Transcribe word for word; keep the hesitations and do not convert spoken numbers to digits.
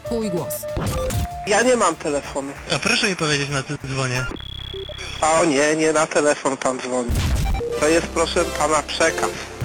Twój głos. Ja nie mam telefonu. A proszę mi powiedzieć, na co dzwonię. A o nie, nie na telefon pan dzwoni. To jest proszę pana przekaz.